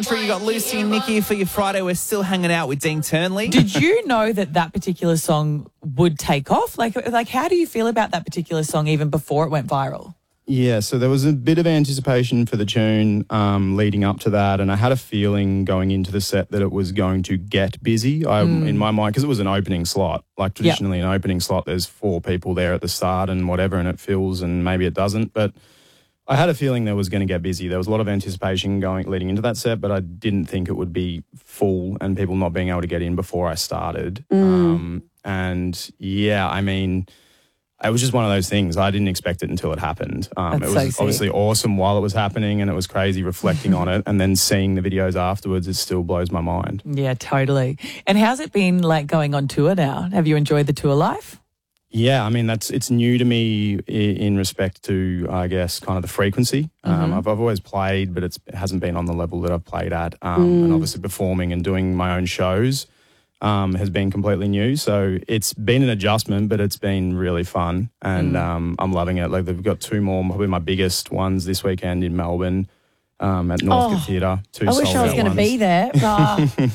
Sure, you got Lucy and Nikki for your Friday. We're still hanging out with Dean Turnley. Did you know that particular song would take off? Like, how do you feel about that particular song even before it went viral? Yeah, so there was a bit of anticipation for the tune leading up to that, and I had a feeling going into the set that it was going to get busy. In my mind, because it was an opening slot. Like traditionally, an opening slot, there's 4 people there at the start and whatever, and it fills, and maybe it doesn't. But I had a feeling there was going to get busy. There was a lot of anticipation leading into that set, but I didn't think it would be full and people not being able to get in before I started. And yeah, I mean, it was just one of those things. I didn't expect it until it happened. It was obviously awesome while it was happening, and it was crazy reflecting on it, and then seeing the videos afterwards, it still blows my mind. Yeah, totally. And how's it been like going on tour now? Have you enjoyed the tour life? Yeah, I mean, it's new to me in respect to, I guess, kind of the frequency. I've always played, but it hasn't been on the level that I've played at. And obviously performing and doing my own shows has been completely new. So it's been an adjustment, but it's been really fun. And I'm loving it. Like, they've got 2 more, probably my biggest ones this weekend in Melbourne at Northcote Theatre. 2 I wish I was going to be there.